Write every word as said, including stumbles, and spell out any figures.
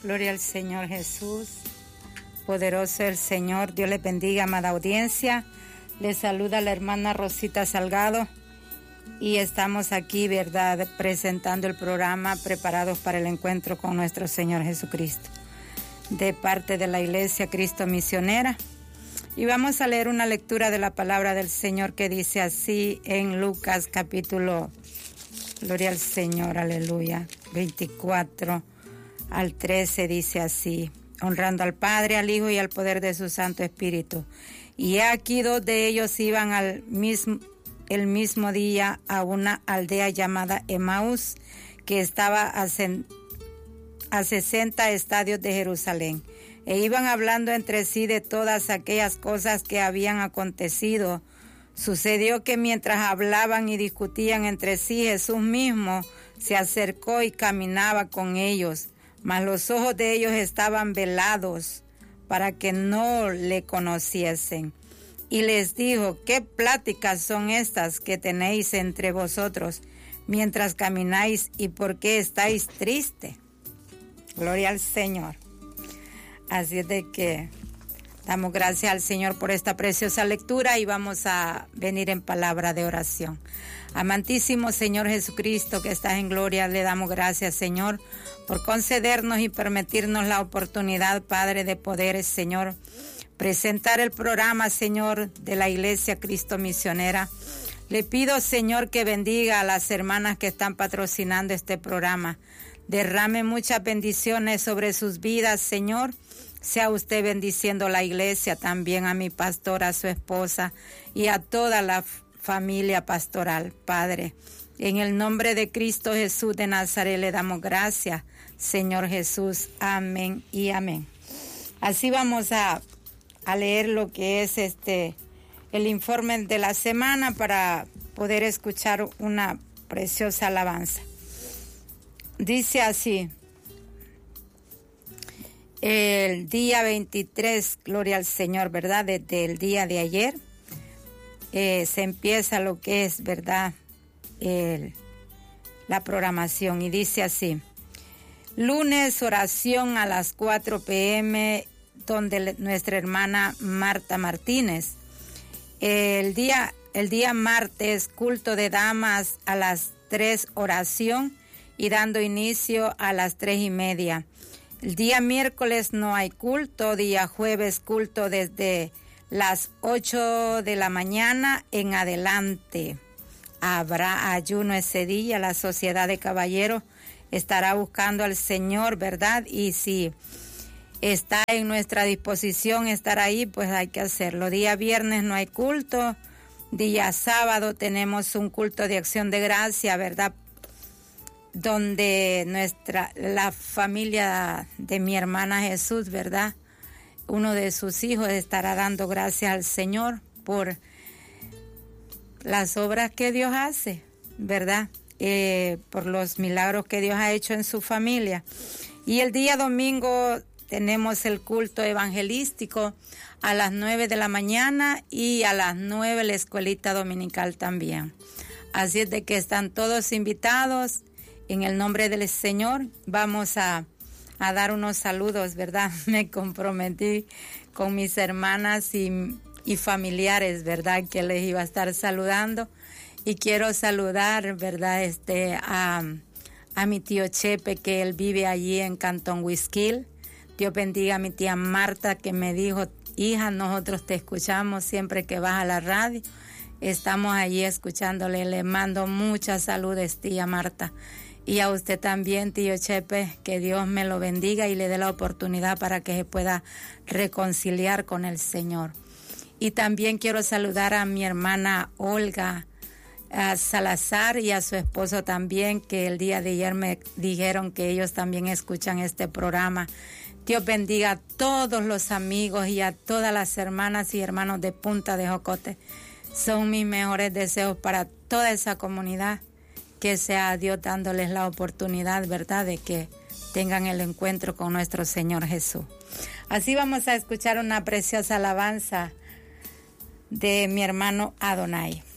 Gloria al Señor Jesús. Poderoso el Señor. Dios les bendiga, amada audiencia. Les saluda la hermana Rosita Salgado. Y estamos aquí, ¿verdad?, presentando el programa Preparados para el Encuentro con nuestro Señor Jesucristo, de parte de la Iglesia Cristo Misionera. Y vamos a leer una lectura de la palabra del Señor que dice así en Lucas capítulo, gloria al Señor, aleluya, veinticuatro al trece, dice así: honrando al Padre, al Hijo y al poder de su Santo Espíritu. Y aquí dos de ellos iban al mismo el mismo día a una aldea llamada Emaús, que estaba a, a sesenta estadios de Jerusalén, e iban hablando entre sí de todas aquellas cosas que habían acontecido. Sucedió que mientras hablaban y discutían entre sí, Jesús mismo se acercó y caminaba con ellos, mas los ojos de ellos estaban velados para que no le conociesen. Y les dijo: ¿qué pláticas son estas que tenéis entre vosotros mientras camináis, y por qué estáis tristes? Gloria al Señor. Así es de que damos gracias al Señor por esta preciosa lectura y vamos a venir en palabra de oración. Amantísimo Señor Jesucristo, que estás en gloria, le damos gracias, Señor, por concedernos y permitirnos la oportunidad, Padre, de poder, Señor, presentar el programa, Señor, de la Iglesia Cristo Misionera. Le pido, Señor, que bendiga a las hermanas que están patrocinando este programa. Derrame muchas bendiciones sobre sus vidas, Señor. Sea usted bendiciendo la iglesia, también a mi pastor, a su esposa y a toda la familia pastoral, Padre. En el nombre de Cristo Jesús de Nazaret le damos gracias, Señor Jesús. Amén y amén. Así vamos a a leer lo que es este el informe de la semana para poder escuchar una preciosa alabanza. Dice así: el día veintitrés, gloria al Señor, ¿verdad? Desde el día de ayer eh, se empieza lo que es, ¿verdad?, el, la programación, y dice así: lunes, oración a las cuatro p m donde nuestra hermana Marta Martínez. El día, el día martes, culto de damas a las tres, oración, y dando inicio a las tres y media. El día miércoles no hay culto. Día jueves, culto desde las ocho de la mañana en adelante. Habrá ayuno ese día. La Sociedad de Caballeros estará buscando al Señor, ¿verdad? Y si está en nuestra disposición estar ahí, pues hay que hacerlo. Día viernes no hay culto. Día sábado tenemos un culto de acción de gracia, ¿verdad?, donde nuestra, la familia de mi hermana Jesús, ¿verdad?, uno de sus hijos estará dando gracias al Señor por las obras que Dios hace, ¿verdad?, eh, por los milagros que Dios ha hecho en su familia. Y el día domingo tenemos el culto evangelístico a las nueve de la mañana y a las nueve la escuelita dominical también. Así es de que están todos invitados. En el nombre del Señor vamos a, a dar unos saludos, ¿verdad? Me comprometí con mis hermanas y, y familiares, ¿verdad?, que les iba a estar saludando. Y quiero saludar, ¿verdad?, este, a, a mi tío Chepe, que él vive allí en Cantón Huizquil. Dios bendiga a mi tía Marta, que me dijo: hija, nosotros te escuchamos siempre que vas a la radio. Estamos allí escuchándole. Le mando muchas saludes, tía Marta. Y a usted también, tío Chepe, que Dios me lo bendiga y le dé la oportunidad para que se pueda reconciliar con el Señor. Y también quiero saludar a mi hermana Olga a Salazar y a su esposo también, que el día de ayer me dijeron que ellos también escuchan este programa. Dios bendiga a todos los amigos y a todas las hermanas y hermanos de Punta de Jocote. Son mis mejores deseos para toda esa comunidad. Que sea Dios dándoles la oportunidad, ¿verdad?, de que tengan el encuentro con nuestro Señor Jesús. Así vamos a escuchar una preciosa alabanza de mi hermano Adonai.